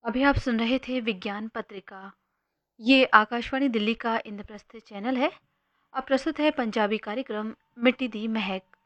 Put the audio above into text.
अभी आप सुन रहे थे विज्ञान पत्रिका। ये आकाशवाणी दिल्ली का इंद्रप्रस्थ चैनल है। अब प्रस्तुत है पंजाबी कार्यक्रम मिट्टी दी महक।